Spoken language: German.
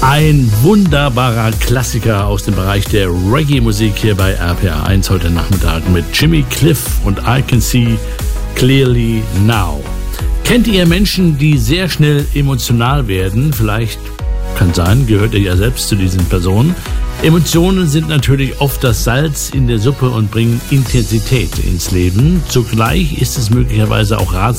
Ein wunderbarer Klassiker aus dem Bereich der Reggae-Musik hier bei RPR1 heute Nachmittag mit Jimmy Cliff und I Can See Clearly Now. Kennt ihr Menschen, die sehr schnell emotional werden? Vielleicht, kann sein, gehört ihr ja selbst zu diesen Personen. Emotionen sind natürlich oft das Salz in der Suppe und bringen Intensität ins Leben. Zugleich ist es möglicherweise auch ratsam,